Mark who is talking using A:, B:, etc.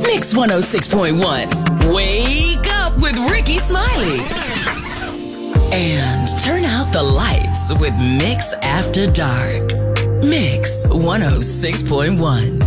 A: Mix 106.1. Wake up with Ricky Smiley. And turn out the lights with Mix After Dark. Mix 106.1.